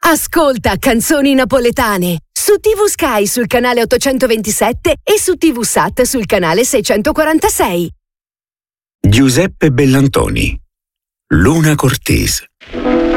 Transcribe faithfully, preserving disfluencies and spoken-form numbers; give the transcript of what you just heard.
Ascolta Canzoni Napoletane su T V Sky sul canale ottocentoventisette e su T V Sat sul canale seicentoquarantasei. Giuseppe Bellantoni, Luna Cortese.